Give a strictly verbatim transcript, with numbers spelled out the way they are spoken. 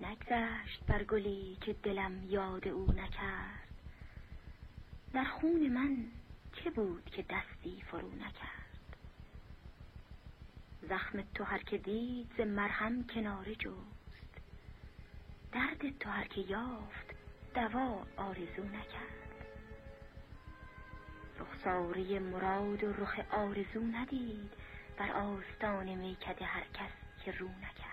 نگذشت بر گلی که دلم یاد او نکرد. در خون من چه بود که دستی فرو نکرد؟ زخم تو هر که دید ز مرهم کناره جست، درد تو هر که یافت دوا آرزو نکرد. رخساره مراد و رخ آرزو ندید، بر آستان میکده هر کس که رو نکرد.